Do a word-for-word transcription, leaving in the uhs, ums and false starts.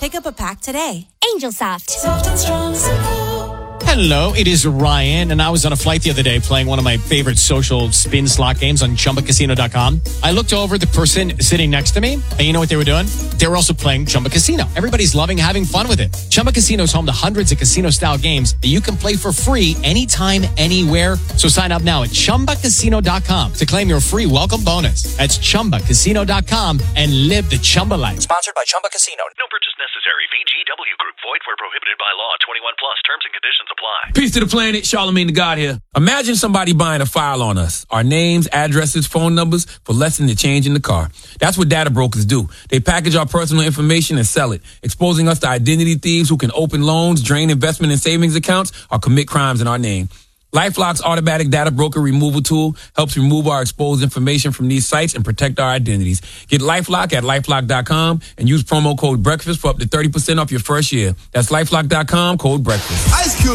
Pick up a pack today. Angel Soft. Soft and strong, simple. Hello, it is Ryan, and I was on a flight the other day playing one of my favorite social spin slot games on Chumba Casino dot com. I looked over at the person sitting next to me, and you know what they were doing? They were also playing Chumba Casino. Everybody's loving having fun with it. Chumba Casino is home to hundreds of casino-style games that you can play for free anytime, anywhere. So sign up now at Chumba Casino dot com to claim your free welcome bonus. That's Chumba Casino dot com and live the Chumba life. Sponsored by Chumba Casino. No purchase necessary. V G W Group. Void where prohibited by law. twenty-one plus. Terms and conditions apply. Peace to the planet. Charlamagne the God here. Imagine somebody buying a file on us. Our names, addresses, phone numbers for less than the change in the car. That's what data brokers do. They package our personal information and sell it, exposing us to identity thieves who can open loans, drain investment and savings accounts, or commit crimes in our name. LifeLock's automatic data broker removal tool helps remove our exposed information from these sites and protect our identities. Get LifeLock at LifeLock dot com and use promo code BREAKFAST for up to thirty percent off your first year. That's LifeLock dot com, code BREAKFAST. Ice Cube.